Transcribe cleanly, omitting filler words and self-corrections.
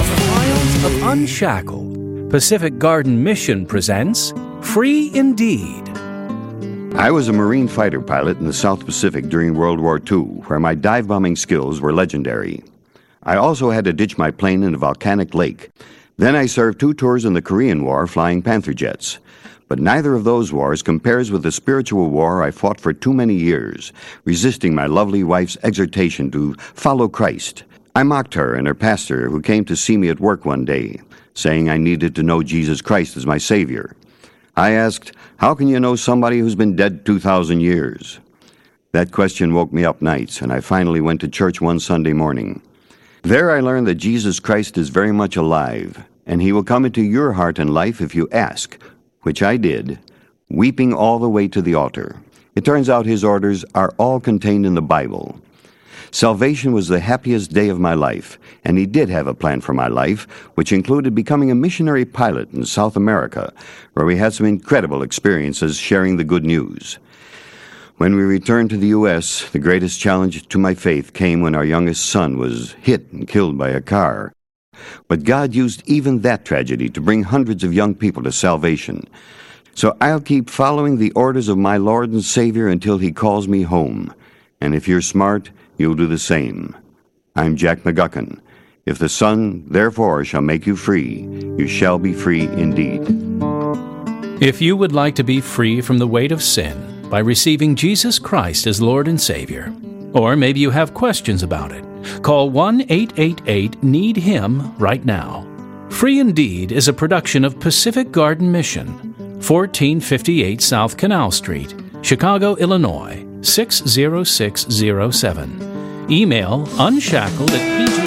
Trials of Unshackled. Pacific Garden Mission presents Free Indeed. I was a Marine fighter pilot in the South Pacific during World War II, where my dive-bombing skills were legendary. I also had to ditch my plane in a volcanic lake. Then I served 2 tours in the Korean War flying Panther jets. But neither of those wars compares with the spiritual war I fought for too many years, resisting my lovely wife's exhortation to follow Christ. I mocked her and her pastor, who came to see me at work one day, saying I needed to know Jesus Christ as my Savior. I asked, "How can you know somebody who's been dead 2,000 years?" That question woke me up nights, and I finally went to church one Sunday morning. There I learned that Jesus Christ is very much alive, and He will come into your heart and life if you ask, which I did, weeping all the way to the altar. It turns out His orders are all contained in the Bible. Salvation was the happiest day of my life, and He did have a plan for my life, which included becoming a missionary pilot in South America, where we had some incredible experiences sharing the good news. When we returned to the U.S., the greatest challenge to my faith came when our youngest son was hit and killed by a car. But God used even that tragedy to bring hundreds of young people to salvation. So I'll keep following the orders of my Lord and Savior until He calls me home. And if you're smart, you'll do the same. I'm Jack McGuckin. If the Son, therefore, shall make you free, you shall be free indeed. If you would like to be free from the weight of sin by receiving Jesus Christ as Lord and Savior, or maybe you have questions about it, call 1-888-NEED-HIM right now. Free Indeed is a production of Pacific Garden Mission, 1458 South Canal Street, Chicago, Illinois, 60607. Email unshackled@pg